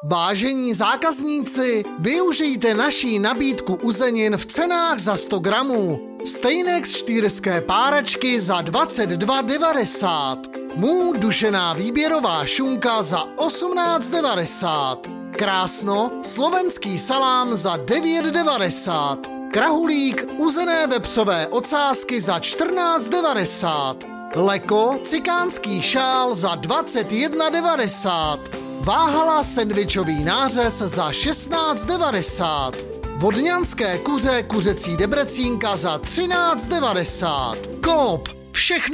Vážení zákazníci, využijte naší nabídku uzenin v cenách za 100 gramů. Stejnek z štýrské páračky za 22,90. Mů dušená výběrová šunka za 18,90. Krásno, slovenský salám za 9,90. Krahulík, uzené vepřové ocásky za 14,90. Leko, cikánský šál za 21,90. Váhala sendvičový nářez za 16,90. Vodňanské kuře kuřecí debrecínka za 13,90. Coop, všechno